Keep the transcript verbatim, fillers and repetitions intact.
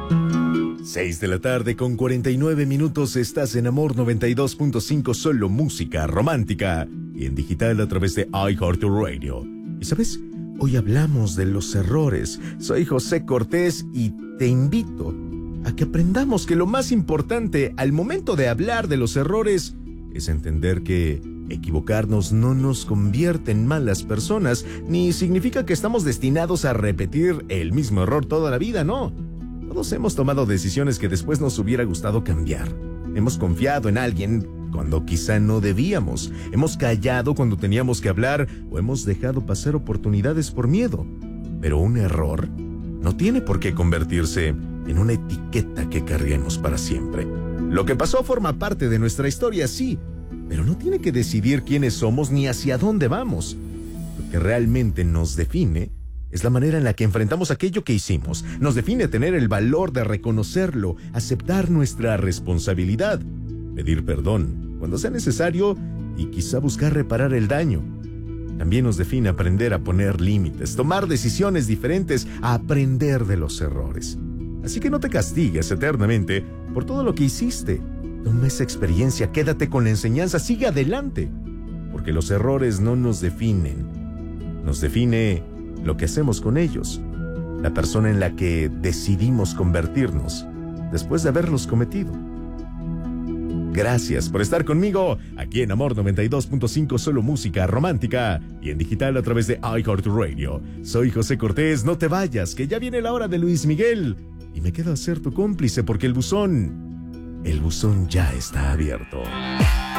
seis de la tarde con cuarenta y nueve minutos, estás en Amor noventa y dos punto cinco, solo música romántica y en digital a través de iHeartRadio. Y sabes, hoy hablamos de los errores. Soy José Cortés y te invito a que aprendamos que lo más importante al momento de hablar de los errores es entender que equivocarnos no nos convierte en malas personas, ni significa que estamos destinados a repetir el mismo error toda la vida, no. Todos hemos tomado decisiones que después nos hubiera gustado cambiar. Hemos confiado en alguien cuando quizá no debíamos. Hemos callado cuando teníamos que hablar o hemos dejado pasar oportunidades por miedo. Pero un error no tiene por qué convertirse en una etiqueta que carguemos para siempre. Lo que pasó forma parte de nuestra historia, sí, pero no tiene que decidir quiénes somos ni hacia dónde vamos. Lo que realmente nos define es la manera en la que enfrentamos aquello que hicimos. Nos define tener el valor de reconocerlo, aceptar nuestra responsabilidad, pedir perdón cuando sea necesario y quizá buscar reparar el daño. También nos define aprender a poner límites, tomar decisiones diferentes, a aprender de los errores. Así que no te castigues eternamente por todo lo que hiciste. Toma esa experiencia, quédate con la enseñanza, sigue adelante. Porque los errores no nos definen. Nos define lo que hacemos con ellos, la persona en la que decidimos convertirnos después de haberlos cometido. Gracias por estar conmigo aquí en Amor noventa y dos punto cinco, solo música romántica y en digital a través de iHeartRadio. Soy José Cortés, no te vayas, que ya viene la hora de Luis Miguel y me quedo a ser tu cómplice porque el buzón, el buzón ya está abierto.